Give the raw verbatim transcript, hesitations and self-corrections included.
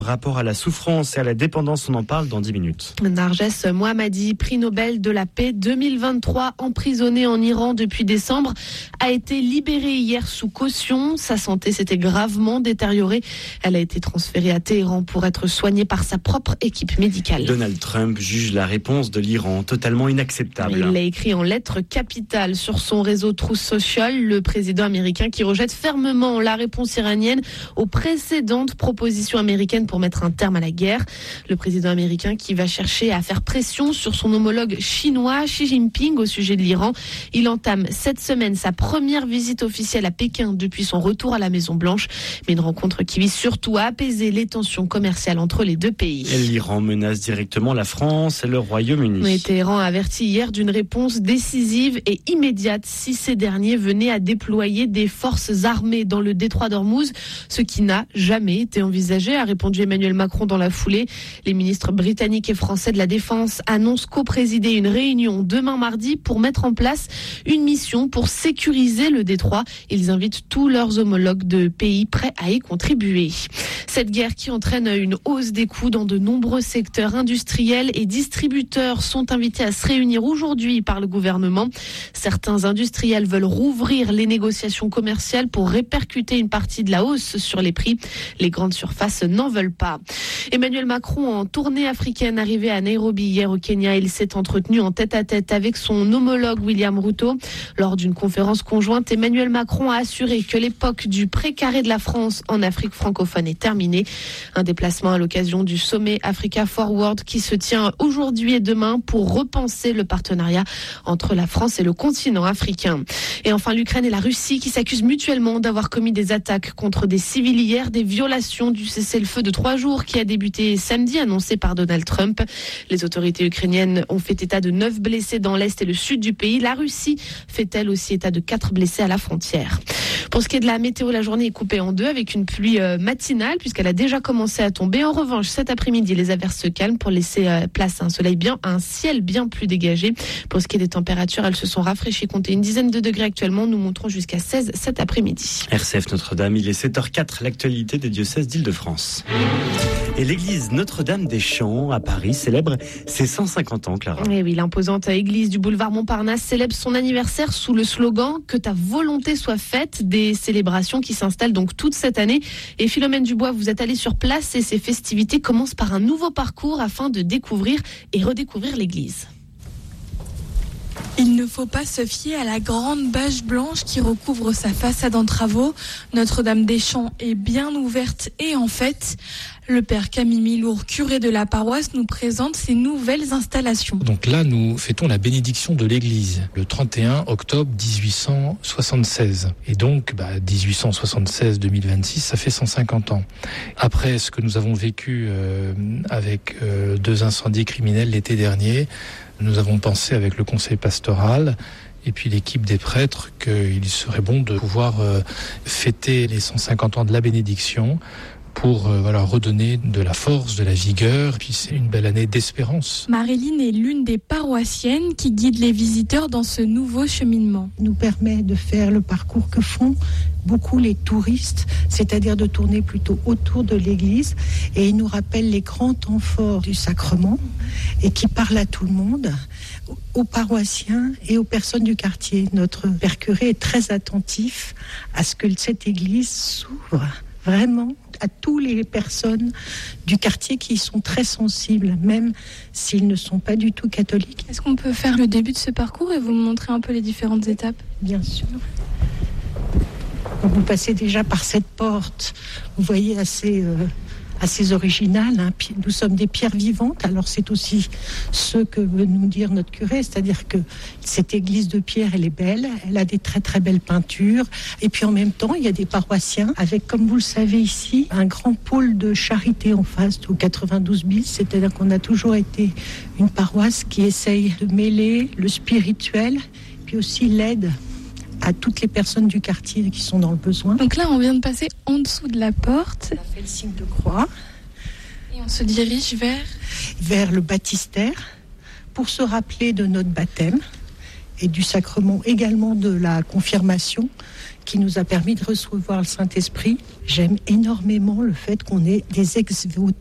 Rapport à la souffrance et à la dépendance, on en parle dans dix minutes. Narges Mohammadi, prix Nobel de la paix deux mille vingt-trois, emprisonné en Iran depuis décembre, a été libérée hier sous caution. Sa santé s'était gravement détériorée. Elle a été transférée à Téhéran pour être soignée par sa propre équipe médicale. Donald Trump juge la réponse de l'Iran totalement inacceptable. Il l'a écrit en lettres capitales sur son réseau Truth Social, le président américain qui rejette fermement la réponse iranienne aux précédentes propositions américaines pour mettre un terme à la guerre. Le président américain qui va chercher à faire pression sur son homologue chinois Xi Jinping au sujet de l'Iran. Il entame cette semaine sa première visite officielle à Pékin depuis son retour à la Maison-Blanche, mais une rencontre qui vise surtout à apaiser les tensions commerciales entre les deux pays. Et l'Iran menace directement la France et le Royaume-Uni. Et Téhéran a averti hier d'une réponse décisive et immédiate si ces derniers venaient à déployer des forces armées dans le détroit d'Ormuz, ce qui n'a jamais été envisagé, a répondu Emmanuel Macron dans la foulée. Les ministres britanniques et français de la Défense annoncent co-présider une réunion demain mardi pour mettre en place une mission pour sécuriser le détroit. Ils invitent tous leurs homologues de pays prêts à y contribuer. Cette guerre qui entraîne une hausse des coûts dans de nombreux secteurs industriels et distributeurs sont invités à se réunir aujourd'hui par le gouvernement. Certains industriels veulent rouvrir les négociations commerciales pour répercuter une partie de la hausse sur les prix. Les grandes surfaces n'en veulent pas. Emmanuel Macron en tournée africaine arrivé à Nairobi hier au Kenya. Il s'est entretenu en tête-à-tête avec son homologue William Ruto. Lors d'une conférence conjointe, Emmanuel Macron a assuré que l'époque du précaré de la France en Afrique francophone est terminée. Un déplacement à l'occasion du sommet Africa Forward qui se tient aujourd'hui et demain pour repenser le partenariat entre la France et le continent africain. Et enfin, l'Ukraine et la Russie qui s'accusent mutuellement d'avoir commis des attaques contre des civils hier, des violations du cessez-le-feu de trois jours qui a débuté samedi, annoncé par Donald Trump. Les autorités ukrainiennes ont fait état de neuf blessés dans l'est et le sud du pays. La Russie fait elle aussi état de quatre blessés à la frontière. Pour ce qui est de la météo, la journée est coupée en deux avec une pluie matinale puisqu'elle a déjà commencé à tomber. En revanche, cet après-midi, les averses se calment pour laisser place à un soleil bien, à un ciel bien plus dégagé. Pour ce qui est des températures, elles se sont rafraîchies. Comptez une dizaine de degrés actuellement. Nous monterons jusqu'à seize cet après-midi. R C F Notre-Dame, il est sept heures quatre, l'actualité des diocèses d'Île-de-France. Et l'église Notre-Dame-des-Champs à Paris célèbre ses cent cinquante ans, Clara. Et oui, l'imposante église du boulevard Montparnasse célèbre son anniversaire sous le slogan « Que ta volonté soit faite ». Des célébrations qui s'installent donc toute cette année. Et Philomène Dubois, vous êtes allée sur place et ces festivités commencent par un nouveau parcours afin de découvrir et redécouvrir l'église. Il ne faut pas se fier à la grande bâche blanche qui recouvre sa façade en travaux. Notre-Dame-des-Champs est bien ouverte et en fait, le père Camille Milour, curé de la paroisse, nous présente ces nouvelles installations. Donc là, nous fêtons la bénédiction de l'église le trente et un octobre dix-huit cent soixante-seize. Et donc, bah, dix-huit cent soixante-seize deux mille vingt-six, ça fait cent cinquante ans. Après ce que nous avons vécu euh, avec euh, deux incendies criminels l'été dernier, nous avons pensé avec le conseil pastoral et puis l'équipe des prêtres qu'il serait bon de pouvoir euh, fêter les cent cinquante ans de la bénédiction pour euh, voilà, redonner de la force, de la vigueur. Puis c'est une belle année d'espérance. Marilyn est l'une des paroissiennes qui guide les visiteurs dans ce nouveau cheminement. Nous permet de faire le parcours que font beaucoup les touristes, c'est-à-dire de tourner plutôt autour de l'église, et il nous rappelle les grands temps forts du sacrement et qui parle à tout le monde, aux paroissiens et aux personnes du quartier. Notre père curé est très attentif à ce que cette église s'ouvre vraiment à toutes les personnes du quartier qui sont très sensibles, même s'ils ne sont pas du tout catholiques. Est-ce qu'on peut faire le début de ce parcours et vous me montrer un peu les différentes étapes ? Bien sûr. Vous passez déjà par cette porte, vous voyez, assez, euh, assez originale. Hein. Nous sommes des pierres vivantes, alors c'est aussi ce que veut nous dire notre curé, c'est-à-dire que cette église de pierre, elle est belle, elle a des très très belles peintures, et puis en même temps, il y a des paroissiens avec, comme vous le savez ici, un grand pôle de charité en face au quatre-vingt-douze bis, c'est-à-dire qu'on a toujours été une paroisse qui essaye de mêler le spirituel, puis aussi l'aide à toutes les personnes du quartier qui sont dans le besoin. Donc là, on vient de passer en dessous de la porte. On a fait le signe de croix. Et on se dirige vers... Vers le baptistère pour se rappeler de notre baptême et du sacrement également de la confirmation qui nous a permis de recevoir le Saint-Esprit. J'aime énormément le fait qu'on ait des ex